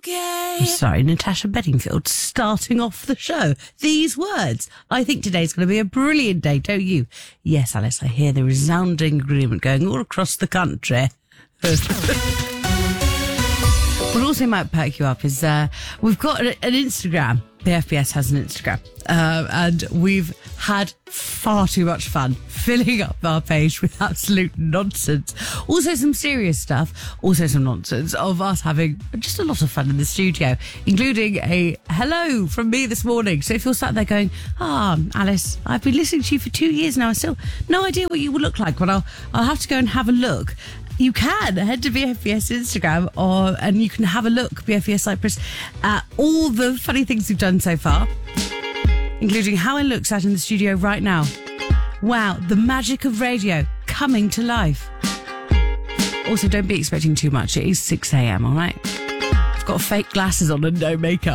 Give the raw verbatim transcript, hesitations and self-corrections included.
okay. I'm sorry, Natasha Bedingfield starting off the show. These words. I think today's going to be a brilliant day, don't you? Yes, Alice, I hear the resounding agreement going all across the country. What also might perk you up is uh, we've got an Instagram. The F B S has an Instagram. Uh, and we've had far too much fun filling up our page with absolute nonsense. Also some serious stuff. Also some nonsense of us having just a lot of fun in the studio, including a hello from me this morning. So if you're sat there going, ah, oh, Alice, I've been listening to you for two years now. I still no idea what you will look like, but I'll, I'll have to go and have a look. You can head to B F B S Instagram or and you can have a look, B F B S Cyprus, at all the funny things we've done so far, including how it looks out in the studio right now. Wow, the magic of radio coming to life. Also, don't be expecting too much. It is six a.m, all right? I've got fake glasses on and no makeup.